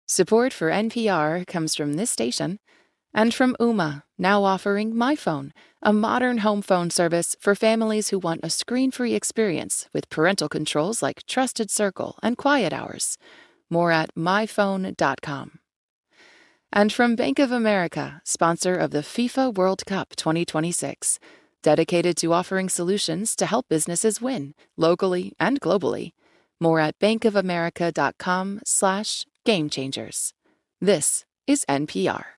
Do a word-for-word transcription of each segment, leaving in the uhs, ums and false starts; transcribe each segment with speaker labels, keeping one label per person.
Speaker 1: Support for N P R comes from this station and from Ooma, now offering MyPhone, a modern home phone service for families who want a screen-free experience with parental controls like Trusted Circle and Quiet Hours. More at my phone dot com. And from Bank of America, sponsor of the FIFA World Cup twenty twenty-six, dedicated to offering solutions to help businesses win, locally and globally. More at bankofamerica.com slash game changers. This is N P R.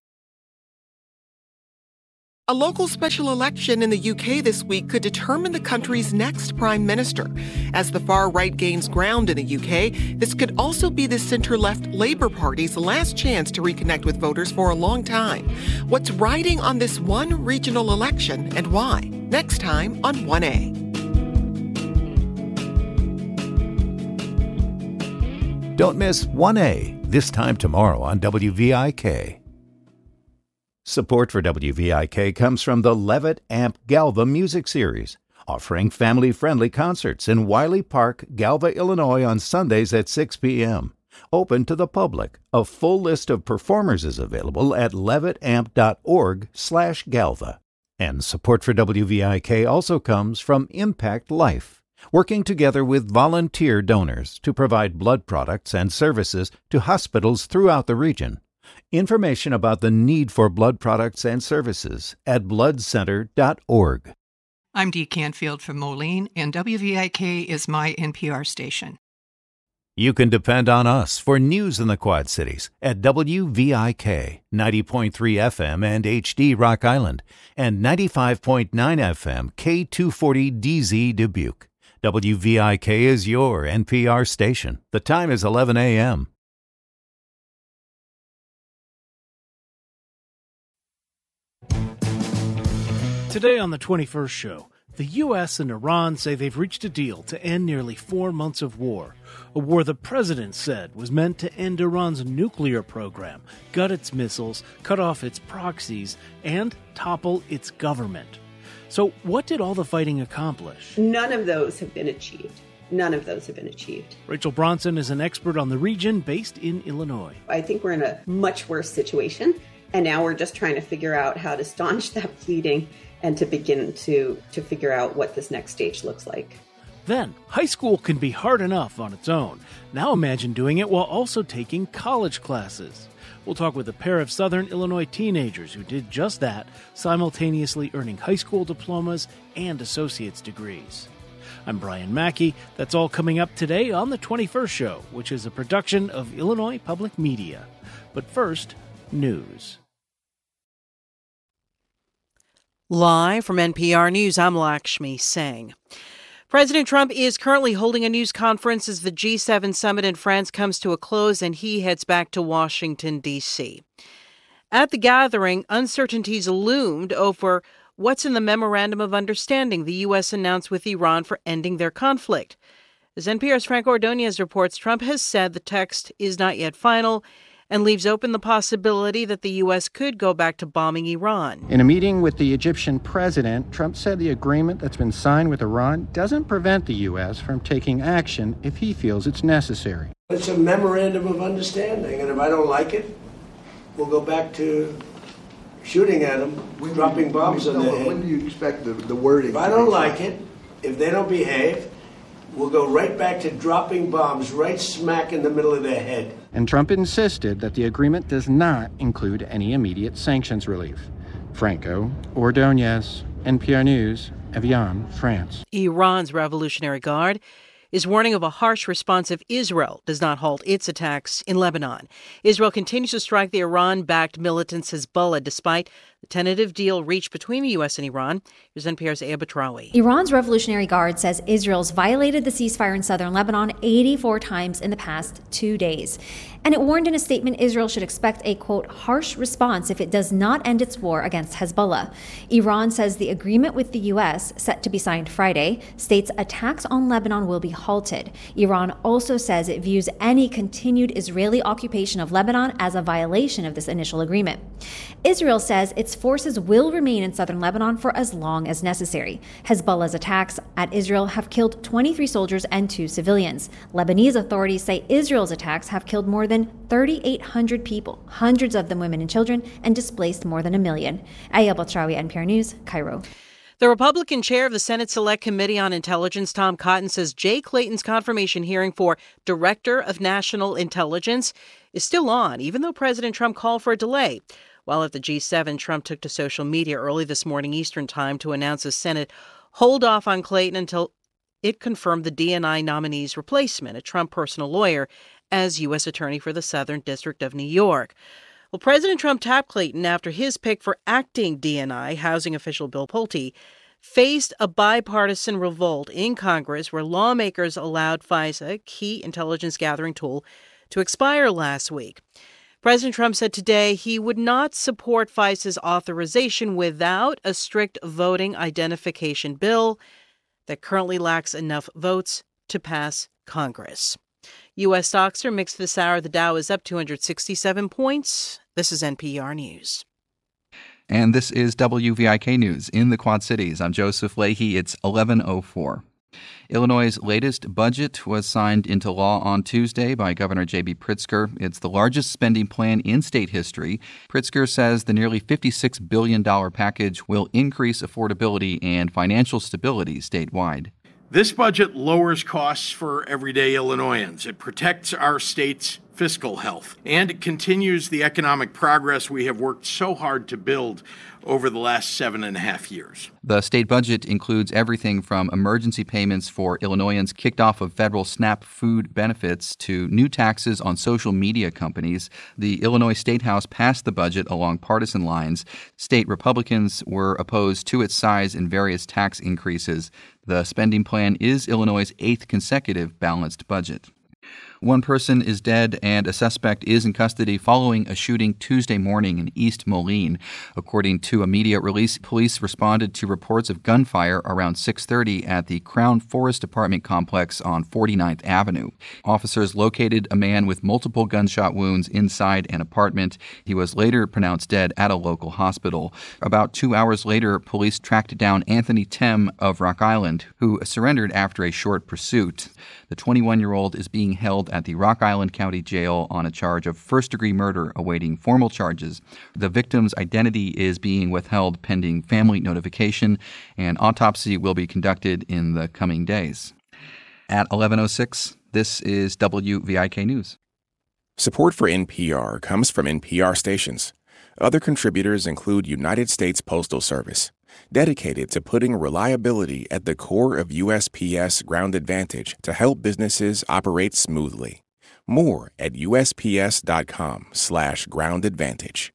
Speaker 2: A local special election in the U K this week could determine the country's next prime minister. As the far-right gains ground in the U K, this could also be the center-left Labour Party's last chance to reconnect with voters for a long time. What's riding on this one regional election and why? Next time on one A.
Speaker 3: Don't miss one A, this time tomorrow on W V I K. Support for W V I K comes from the Levitt Amp Galva Music Series, offering family-friendly concerts in Wiley Park, Galva, Illinois on Sundays at six p.m. Open to the public. A full list of performers is available at levitamp.org slash galva. And support for W V I K also comes from Impact Life, working together with volunteer donors to provide blood products and services to hospitals throughout the region. Information about the need for blood products and services at blood center dot org.
Speaker 4: I'm Dee Canfield from Moline, and W V I K is my N P R station.
Speaker 3: You can depend on us for news in the Quad Cities at W V I K, ninety point three F M and H D Rock Island, and ninety-five point nine F M K two forty D Z Dubuque. W V I K is your N P R station. The time is eleven a.m.
Speaker 5: Today on the twenty-first show, the U S and Iran say they've reached a deal to end nearly four months of war, a war the president said was meant to end Iran's nuclear program, gut its missiles, cut off its proxies, and topple its government. So what did all the fighting accomplish?
Speaker 6: None of those have been achieved. None of those have been achieved.
Speaker 5: Rachel Bronson is an expert on the region based in Illinois.
Speaker 6: I think we're in a much worse situation, and now we're just trying to figure out how to staunch that bleeding and to begin to, to figure out what this next stage looks like.
Speaker 5: Then, high school can be hard enough on its own. Now imagine doing it while also taking college classes. We'll talk with a pair of Southern Illinois teenagers who did just that, simultaneously earning high school diplomas and associate's degrees. I'm Brian Mackey. That's all coming up today on the twenty-first Show, which is a production of Illinois Public Media. But first, news.
Speaker 7: Live from N P R News, I'm Lakshmi Singh. President Trump is currently holding a news conference as the G seven summit in France comes to a close and he heads back to Washington, D C. At the gathering, uncertainties loomed over what's in the Memorandum of Understanding the U S announced with Iran for ending their conflict. As N P R's Frank Ordonez reports, Trump has said the text is not yet final and leaves open the possibility that the U S could go back to bombing Iran.
Speaker 8: In a meeting with the Egyptian president, Trump said the agreement that's been signed with Iran doesn't prevent the U S from taking action if he feels it's necessary.
Speaker 9: It's a memorandum of understanding, and if I don't like it, we'll go back to shooting at them, when dropping you, bombs on their head.
Speaker 10: When do you expect the, the wording?
Speaker 9: If I don't like it, if they don't behave, we'll go right back to dropping bombs right smack in the middle of their head.
Speaker 8: And Trump insisted that the agreement does not include any immediate sanctions relief. Franco Ordonez, N P R News, Evian, France.
Speaker 7: Iran's Revolutionary Guard is warning of a harsh response if Israel does not halt its attacks in Lebanon. Israel continues to strike the Iran-backed militant Hezbollah despite the tentative deal reached between the U S and Iran. Here's N P R's Aya Batrawi.
Speaker 11: Iran's Revolutionary Guard says Israel's violated the ceasefire in southern Lebanon eighty-four times in the past two days. And it warned in a statement Israel should expect a, quote, harsh response if it does not end its war against Hezbollah. Iran says the agreement with the U S, set to be signed Friday, states attacks on Lebanon will be halted. Iran also says it views any continued Israeli occupation of Lebanon as a violation of this initial agreement. Israel says it's its forces will remain in southern Lebanon for as long as necessary. Hezbollah's attacks at Israel have killed twenty-three soldiers and two civilians. Lebanese authorities say Israel's attacks have killed more than thirty-eight hundred people, hundreds of them women and children, and displaced more than a million. Aya Batrawi, N P R News, Cairo.
Speaker 7: The Republican chair of the Senate Select Committee on Intelligence, Tom Cotton, says Jay Clayton's confirmation hearing for Director of National Intelligence is still on, even though President Trump called for a delay. While at the G seven, Trump took to social media early this morning Eastern Time to announce the Senate hold off on Clayton until it confirmed the D N I nominee's replacement, a Trump personal lawyer, as U S Attorney for the Southern District of New York. Well, President Trump tapped Clayton after his pick for acting D N I housing official Bill Pulte faced a bipartisan revolt in Congress where lawmakers allowed FISA, a key intelligence gathering tool, to expire last week. President Trump said today he would not support FISA's authorization without a strict voting identification bill that currently lacks enough votes to pass Congress. U S stocks are mixed this hour. The Dow is up two hundred sixty-seven points. This is N P R News.
Speaker 10: And this is W V I K News in the Quad Cities. I'm Joseph Leahy. It's eleven oh four. Illinois' latest budget was signed into law on Tuesday by Governor J B. Pritzker. It's the largest spending plan in state history. Pritzker says the nearly fifty-six billion dollars package will increase affordability and financial stability statewide.
Speaker 12: This budget lowers costs for everyday Illinoisans. It protects our state's fiscal health, and it continues the economic progress we have worked so hard to build over the last seven and a half years.
Speaker 10: The state budget includes everything from emergency payments for Illinoisans kicked off of federal SNAP food benefits to new taxes on social media companies. The Illinois State House passed the budget along partisan lines. State Republicans were opposed to its size and various tax increases. The spending plan is Illinois' eighth consecutive balanced budget. One person is dead and a suspect is in custody following a shooting Tuesday morning in East Moline. According to a media release, police responded to reports of gunfire around six thirty at the Crown Forest Apartment complex on forty-ninth Avenue. Officers located a man with multiple gunshot wounds inside an apartment. He was later pronounced dead at a local hospital. About two hours later, police tracked down Anthony Tem of Rock Island, who surrendered after a short pursuit. The twenty-one-year-old is being held at the Rock Island County Jail on a charge of first-degree murder awaiting formal charges. The victim's identity is being withheld pending family notification. An autopsy will be conducted in the coming days. At eleven oh six, this is W V I K News.
Speaker 13: Support for N P R comes from N P R stations. Other contributors include United States Postal Service, dedicated to putting reliability at the core of U S P S Ground Advantage to help businesses operate smoothly. More at usps.com slash ground advantage.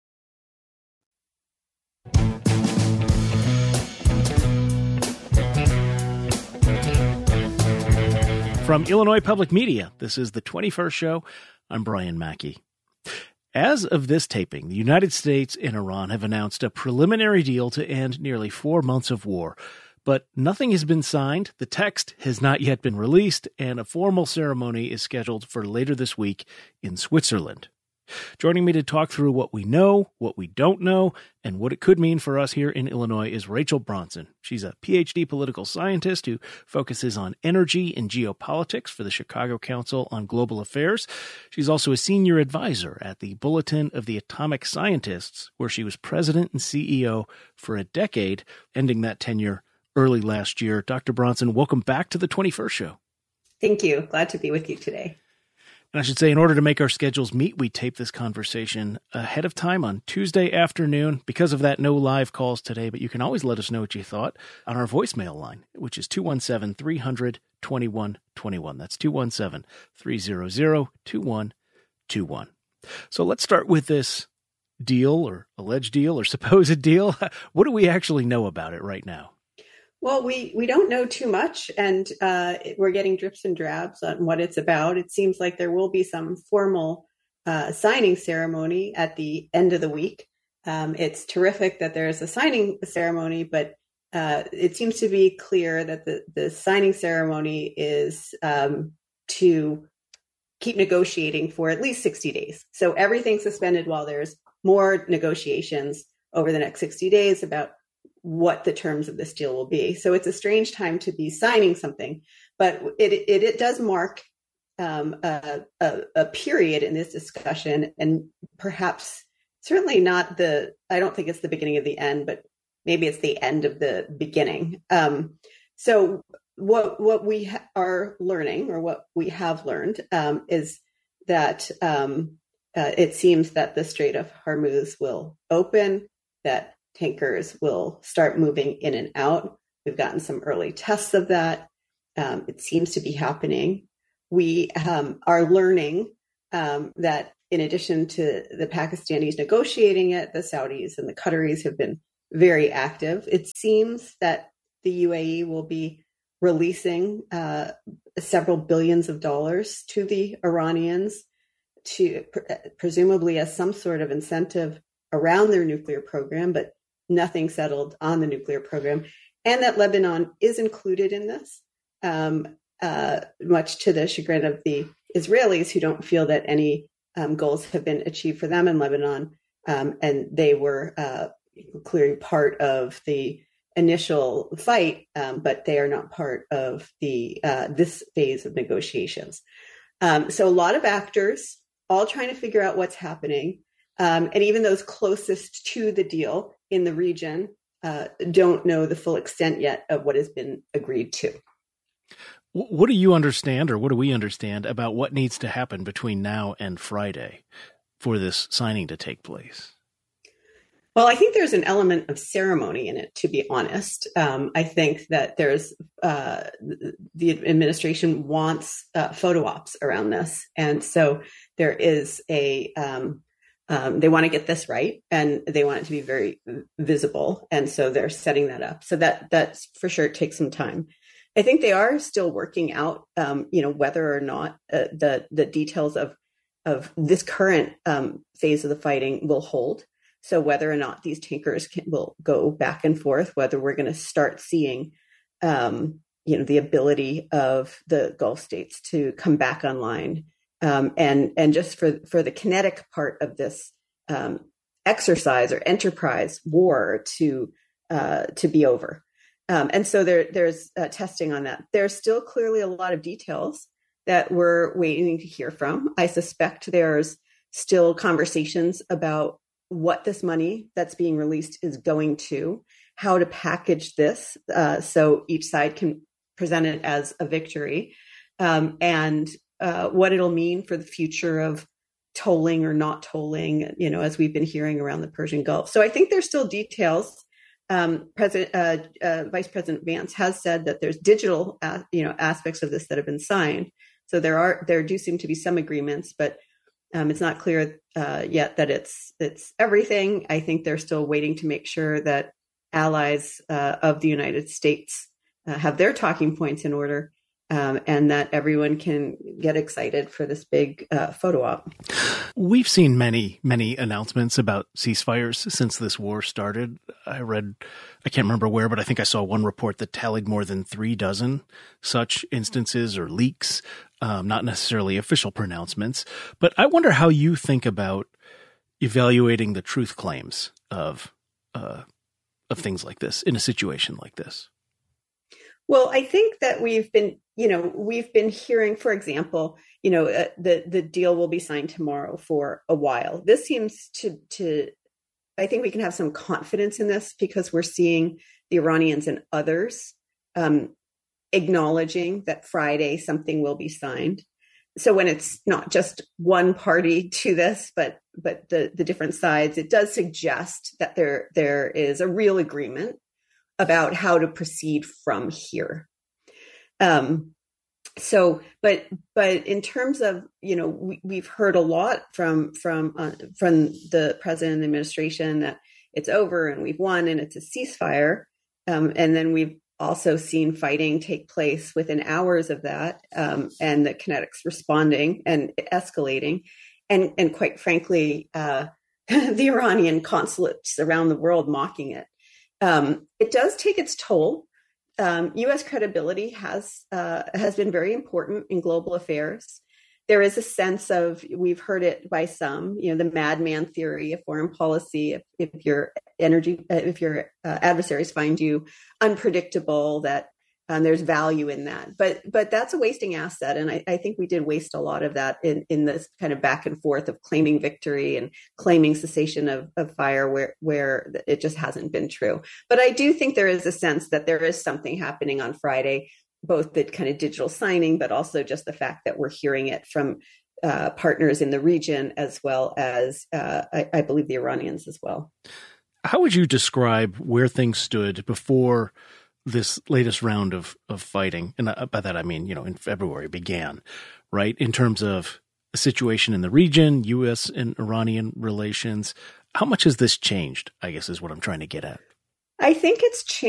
Speaker 5: From Illinois Public Media, this is the twenty-first Show. I'm Brian Mackey. As of this taping, the United States and Iran have announced a preliminary deal to end nearly four months of war. But nothing has been signed, the text has not yet been released, and a formal ceremony is scheduled for later this week in Switzerland. Joining me to talk through what we know, what we don't know, and what it could mean for us here in Illinois is Rachel Bronson. She's a P H D political scientist who focuses on energy and geopolitics for the Chicago Council on Global Affairs. She's also a senior advisor at the Bulletin of the Atomic Scientists, where she was president and C E O for a decade, ending that tenure early last year. Doctor Bronson, welcome back to the twenty-first Show.
Speaker 6: Thank you. Glad to be with you today.
Speaker 5: And I should say, in order to make our schedules meet, we tape this conversation ahead of time on Tuesday afternoon. Because of that, no live calls today, but you can always let us know what you thought on our voicemail line, which is two one seven, three hundred, twenty-one twenty-one. That's two one seven, three hundred, twenty-one twenty-one. So let's start with this deal or alleged deal or supposed deal. What do we actually know about it right now?
Speaker 6: Well, we, we don't know too much, and uh, we're getting drips and drabs on what it's about. It seems like there will be some formal uh, signing ceremony at the end of the week. Um, it's terrific that there's a signing ceremony, but uh, it seems to be clear that the, the signing ceremony is um, to keep negotiating for at least sixty days. So everything's suspended while there's more negotiations over the next sixty days about what the terms of this deal will be. So it's a strange time to be signing something, but it it, it does mark um, a, a, a period in this discussion, and perhaps certainly not the, I don't think it's the beginning of the end, but maybe it's the end of the beginning. Um, so what what we ha- are learning, or what we have learned, um, is that um, uh, it seems that the Strait of Hormuz will open, that tankers will start moving in and out. We've gotten some early tests of that. Um, it seems to be happening. We um, are learning um, that in addition to the Pakistanis negotiating it, the Saudis and the Qataris have been very active. It seems that the U A E will be releasing uh, several billions of dollars to the Iranians, to pre- presumably as some sort of incentive around their nuclear program, but nothing settled on the nuclear program, and that Lebanon is included in this, um, uh, much to the chagrin of the Israelis, who don't feel that any um, goals have been achieved for them in Lebanon. Um, and they were uh, clearly part of the initial fight, um, but they are not part of the uh, this phase of negotiations. Um, so a lot of actors all trying to figure out what's happening. Um, and even those closest to the deal in the region uh, don't know the full extent yet of what has been agreed to.
Speaker 5: What do you understand, or what do we understand about what needs to happen between now and Friday for this signing to take place?
Speaker 6: Well, I think there's an element of ceremony in it, to be honest. Um, I think that there's uh, the administration wants uh, photo ops around this. And so there is a um, Um, they want to get this right, and they want it to be very visible. And so they're setting that up. So that that's for sure takes some time. I think they are still working out, um, you know, whether or not uh, the the details of of this current um, phase of the fighting will hold. So whether or not these tankers can, will go back and forth, whether we're going to start seeing, um, you know, the ability of the Gulf states to come back online. Um, and and just for, for the kinetic part of this um, exercise or enterprise war to uh, to be over. Um, and so there there's uh, testing on that. There's still clearly a lot of details that we're waiting to hear from. I suspect there's still conversations about what this money that's being released is going to, how to package this uh, so each side can present it as a victory, um, and Uh, what it'll mean for the future of tolling or not tolling, you know, as we've been hearing around the Persian Gulf. So I think there's still details. Um, President, uh, uh, Vice President Vance has said that there's digital, uh, you know, aspects of this that have been signed. So there are, there do seem to be some agreements, but um, it's not clear uh, yet that it's it's everything. I think they're still waiting to make sure that allies uh, of the United States uh, have their talking points in order. Um, and that everyone can get excited for this big uh, photo op.
Speaker 5: We've seen many, many announcements about ceasefires since this war started. I read, I can't remember where, but I think I saw one report that tallied more than three dozen such instances or leaks, um, not necessarily official pronouncements. But I wonder how you think about evaluating the truth claims of uh, of things like this in a situation like this.
Speaker 6: Well, I think that we've been, you know, we've been hearing, for example, you know, uh, the the deal will be signed tomorrow for a while. This seems to to, I think we can have some confidence in this because we're seeing the Iranians and others um, acknowledging that Friday something will be signed. So when it's not just one party to this, but but the the different sides, it does suggest that there there is a real agreement about how to proceed from here. Um, so, but but in terms of, you know, we, we've heard a lot from from uh, from the president and the administration that it's over and we've won and it's a ceasefire, um, and then we've also seen fighting take place within hours of that, um, and the kinetics responding and escalating, and and quite frankly, uh, the Iranian consulates around the world mocking it. Um, it does take its toll. Um, U S credibility has uh, has been very important in global affairs. there is a sense of, we've heard it by some, you know, the madman theory of foreign policy. If, if your energy, if your uh, adversaries find you unpredictable, that um, there's value in that. But but that's a wasting asset. And I, I think we did waste a lot of that in, in this kind of back and forth of claiming victory and claiming cessation of, of fire where, where it just hasn't been true. But I do think there is a sense that there is something happening on Friday, both the kind of digital signing, but also just the fact that we're hearing it from uh, partners in the region, as well as, uh, I, I believe, the Iranians as well.
Speaker 5: How would you describe where things stood before this latest round of, of fighting? And by that, I mean, you know, in February began, right? In terms of the situation in the region, U S and Iranian relations, how much has this changed, I guess, is what I'm trying to get at.
Speaker 6: I think it's changed.